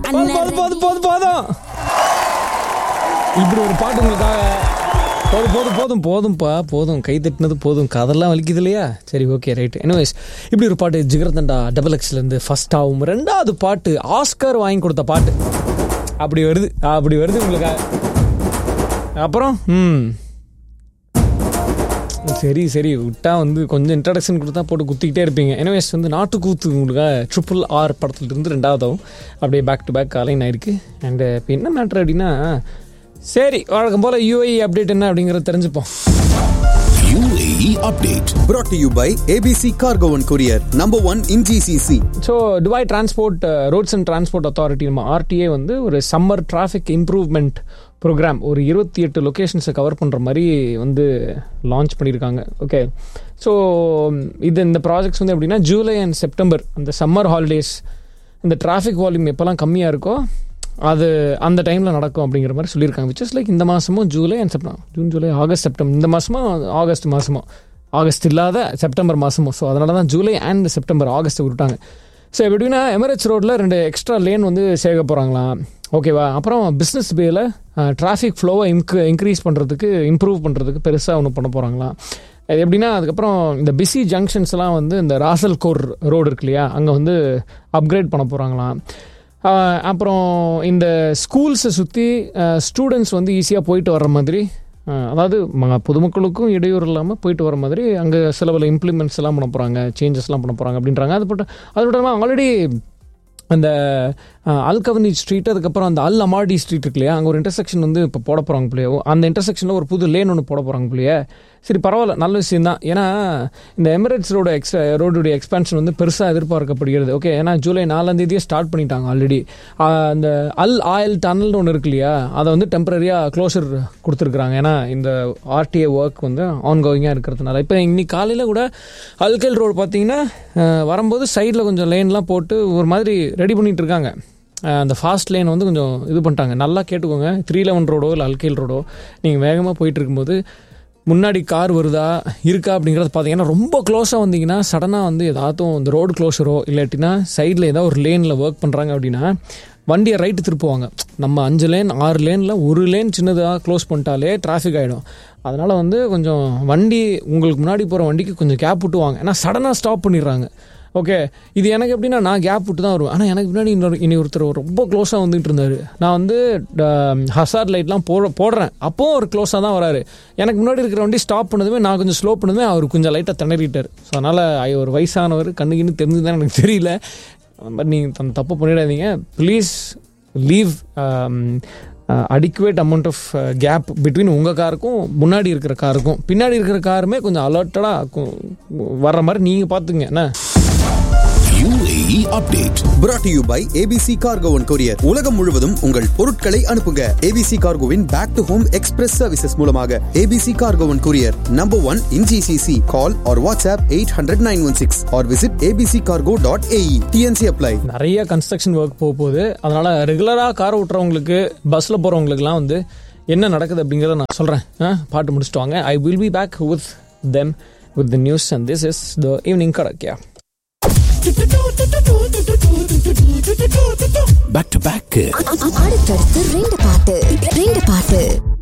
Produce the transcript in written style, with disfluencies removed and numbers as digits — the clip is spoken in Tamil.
போதும். இப்படி ஒரு பாட்டு உங்களுக்காக. போதும் கை தட்டினது போதும், கதெல்லாம் வலிக்குது இல்லையா? சரி, ஓகே, ரைட். எனிவேஸ், இப்படி ஒரு பாட்டு ஜிகர்தண்டா XXXலேருந்து ஃபர்ஸ்ட் ஆகும். ரெண்டாவது பாட்டு ஆஸ்கர் வாங்கி கொடுத்த பாட்டு அப்படி வருது உங்களுக்காக. அப்புறம் சரி விட்டா கொஞ்சம் இன்ட்ரடக்ஷன் கொடுத்தா போட்டு குத்திக்கிட்டே இருப்பீங்க. எனிவேஸ் நாட்டுக்கூத்து உங்களுக்காக RRR படத்துலேருந்து ரெண்டாவதாகவும் அப்படியே பேக் டு பேக் அலைன் ஆயிருக்கு. அண்ட் இப்போ என்ன மேட்ரு அப்படின்னா, சரி வழக்கம் போல் UAE அப்டேட் என்ன அப்படிங்கிறத தெரிஞ்சுப்போம். UAE update brought to you by ABC Cargo and Courier, number 1 in GCC. So Dubai transport roads and transport authority நம்ம RTA ஒரு சம்மர் டிராஃபிக் இம்ப்ரூவ்மெண்ட் ப்ரோக்ராம் ஒரு 28 லொக்கேஷன்ஸை கவர் பண்ணுற மாதிரி லான்ச் பண்ணியிருக்காங்க. ஓகே, ஸோ இந்த ப்ராஜெக்ட்ஸ் எப்படின்னா ஜூலை அண்ட் செப்டம்பர் அந்த சம்மர் ஹாலிடேஸ் இந்த டிராஃபிக் வால்யூம் எப்போல்லாம் கம்மியாக இருக்கோ அது அந்த டைமில் நடக்கும் அப்படிங்கிற மாதிரி சொல்லியிருக்காங்க. விச் இஸ் லைக் இந்த மாதமும் July and September, June July August September, இந்த மாதமும் ஆகஸ்ட் இல்லாத செப்டம்பர் மாதமும். ஸோ அதனால தான் ஜூலை அண்ட் செப்டம்பர், ஆகஸ்ட் விட்டாங்க. ஸோ எப்படின்னா எமிரேட்ஸ் ரோட்டில் 2 எக்ஸ்ட்ரா லேன் சேர்க்க போகிறாங்களாம். ஓகேவா? அப்புறம் பிஸ்னஸ் பேயில் டிராஃபிக் ஃப்ளோவை இன்க்ரீஸ் பண்ணுறதுக்கு இம்ப்ரூவ் பண்ணுறதுக்கு பெருசாக ஒன்று பண்ண போகிறாங்களாம். அது எப்படின்னா அதுக்கப்புறம் இந்த பிஸி ஜங்ஷன்ஸ்லாம் இந்த ராசல்கோர் ரோடு இருக்கு இல்லையா, அங்கே அப்கிரேட் பண்ண போகிறாங்களாம். அப்புறம் இந்த ஸ்கூல்ஸை சுற்றி ஸ்டூடெண்ட்ஸ் ஈஸியாக போயிட்டு வர்ற மாதிரி, அதாவது பொதுமக்களுக்கும் இடையூறு இல்லாமல் போயிட்டு வர மாதிரி அங்கே சில பல இம்ப்ளிமெண்ட்ஸ் எல்லாம் பண்ண போகிறாங்க, சேஞ்சஸ்லாம் பண்ண போகிறாங்க அப்படின்றாங்க. அதோட ஆல்ரெடி அந்த அல்கவனி ஸ்ட்ரீட், அதுக்கப்புறம் அந்த அல் அமாடி ஸ்ட்ரீட் இருக்கு இல்லையா, அங்கே ஒரு இன்டர்செக்ஷன் இப்போ போட போகிறாங்க பிள்ளையோ. அந்த இன்டர்செக்ஷனில் ஒரு புது லேன் ஒன்று போட போகிறாங்க பிள்ளையே. சரி, பரவாயில்ல, நல்ல விஷயம் தான். ஏன்னா இந்த எமிரேட்ஸ் ரோடுடைய எக்ஸ்பேன்ஷன் பெருசாக எதிர்பார்க்கப்படுகிறது. ஓகே, ஏன்னா ஜூலை 4 ஸ்டார்ட் பண்ணிட்டாங்க ஆல்ரெடி. அந்த அல் ஆயில் டனல்னு ஒன்று இருக்கு இல்லையா, அதை டெம்பரரியாக க்ளோசர் கொடுத்துருக்குறாங்க. ஏன்னா இந்த RTA ஒர்க் ஆன்கோயிங்காக இருக்கிறதுனால. இப்போ இன்னைக்கு காலையில் கூட அல்கல் ரோடு பார்த்தீங்கன்னா வரும்போது சைடில் கொஞ்சம் லேன்லாம் போட்டு ஒரு மாதிரி ரெடி பண்ணிகிட்டு இருக்காங்க. அந்த ஃபாஸ்ட் லேன் கொஞ்சம் இது பண்ணிட்டாங்க. நல்லா கேட்டுக்கோங்க, 311 ரோடோ இல்லை அல்கைல் ரோடோ நீங்கள் வேகமாக போயிட்டு இருக்கும்போது முன்னாடி கார் வருதா இருக்கா அப்படிங்கிறத பார்த்தீங்கன்னா ரொம்ப க்ளோஸாக வந்தீங்கன்னா சடனாக ஏதாச்சும் இந்த ரோடு க்ளோஸரோ இல்லாட்டினா சைடில் ஏதாவது ஒரு லேனில் ஒர்க் பண்ணுறாங்க அப்படின்னா வண்டியை ரைட்டு திருப்புவாங்க. நம்ம 5 லேன் 6 லேனில் ஒரு லேன் சின்னதாக க்ளோஸ் பண்ணிட்டாலே டிராஃபிக் ஆகிடும். அதனால் கொஞ்சம் வண்டி உங்களுக்கு முன்னாடி போகிற வண்டிக்கு கொஞ்சம் கேப் விட்டுவாங்க. ஏன்னா சடனாக ஸ்டாப் பண்ணிடுறாங்க. ஓகே, இது எனக்கு எப்படின்னா நான் கேப் விட்டு தான் வருவேன். ஆனால் எனக்கு முன்னாடி இனி ஒருத்தர் ரொம்ப க்ளோஸாக வந்துட்டு இருந்தார். நான் ஹசார்ட் லைட்லாம் போடுறேன், அப்போவும் அவர் க்ளோஸாக தான் வராரு. எனக்கு முன்னாடி இருக்கிற வண்டி ஸ்டாப் பண்ணதுமே நான் கொஞ்சம் ஸ்லோ பண்ணதுமே அவர் கொஞ்சம் லைட்டாக திணறிட்டார். ஸோ அதனால் ஒரு வயசானவர் கண்ணுக்குன்னு தெரிஞ்சுதான் எனக்கு தெரியல. அந்த மாதிரி நீங்கள் தப்பு பண்ணிடாதீங்க please. Leave adequate amount of gap between உங்கள் காருக்கும் முன்னாடி இருக்கிற காருக்கும். பின்னாடி இருக்கிற காருமே கொஞ்சம் அலர்ட்டடாக வர்ற மாதிரி நீங்கள் பார்த்துங்க. என்ன UAE update brought to you by ABC Cargo and Courier. உலகம் முழுவதும் உங்கள் பொருட்களை அனுப்புங்க. ABC Cargoவின் back to home express services மூலமாக. ABC Cargo and Courier, number 1 in GCC. Call or WhatsApp 800-916 or visit abccargo.ae. TNC apply. நிறைய கன்ஸ்ட்ரக்ஷன் ஒர்க் போகுது. அதனால ரெகுலராக கார் ஓட்டுறவங்களுக்கு, பஸ்ஸில் போகிறவங்களுக்குலாம் என்ன நடக்குது அப்படிங்கிறத நான் சொல்கிறேன். பாட்டு முடிச்சுட்டு வாங்க. I will be back with them with the news and this is the evening Karakya. Back to back. அடுத்தடுத்து 2 பாட்டு